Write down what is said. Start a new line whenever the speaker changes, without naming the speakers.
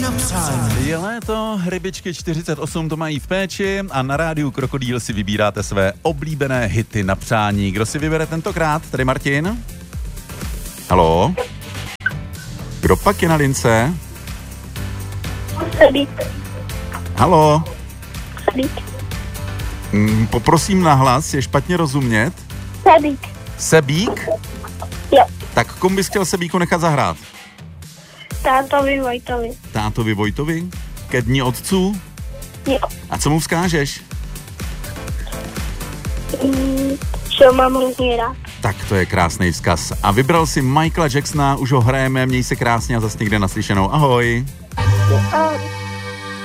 na přání.
Je léto, rybičky 48 to mají v péči a na rádiu Krokodýl si vybíráte své oblíbené hity na přání. Kdo si vybere tentokrát? Tady Martin? Haló? Kdo pak je na lince?
Sebík.
Haló?
Sebík.
Poprosím nahlas, je špatně rozumět.
Sebík.
Sebík?
Jo.
Tak komu bys chtěl Sebíku nechat zahrát?
Tátovi Vojtovi.
Tátovi Vojtovi? Ke dni otců?
Jo.
A co mu vzkážeš?
Že ho mám hrozně rád.
Tak to je krásný vzkaz. A vybral si Michaela Jacksona, už ho hrajeme, měj se krásně a zas někde naslyšenou. Ahoj.